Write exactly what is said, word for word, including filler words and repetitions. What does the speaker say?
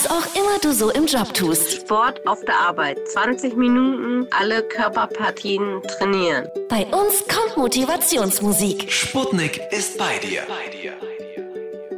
auch immer du so im Job tust. Sport auf der Arbeit. zwanzig Minuten, alle Körperpartien trainieren. Bei uns kommt Motivationsmusik. Sputnik ist bei dir. Bei dir.